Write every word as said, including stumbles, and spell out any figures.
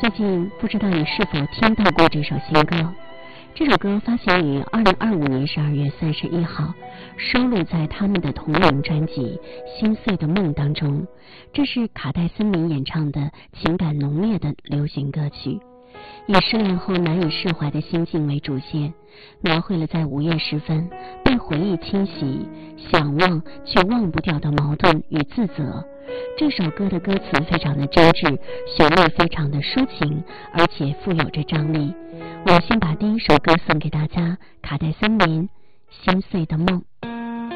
最近不知道你是否听到过这首新歌？这首歌发行于二零二五年十二月三十一号，收录在他们的同名专辑《心碎的梦》当中。这是卡戴森林演唱的情感浓烈的流行歌曲，以失恋后难以释怀的心境为主线，描绘了在午夜时分被回忆侵袭，想忘却忘不掉的矛盾与自责。这首歌的歌词非常的真挚，旋律非常的抒情，而且富有着张力。我先把第一首歌送给大家，卡戴森林《心碎的梦》。